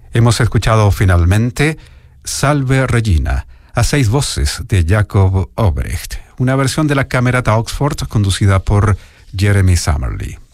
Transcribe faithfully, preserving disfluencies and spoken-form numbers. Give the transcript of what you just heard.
Hemos escuchado finalmente Salve Regina, a seis voces de Jacob Obrecht, una versión de la Camerata Oxford conducida por Jeremy Summerly.